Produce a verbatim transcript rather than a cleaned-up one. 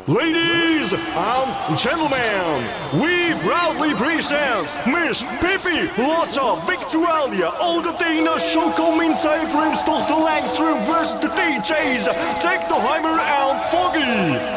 Ladies and gentlemen, we proudly present Miss Pippi Lotta Victualia Olga-Dana Choco Mince Vroomstochter Langstrom versus the D J's Technoheimer and Foggy.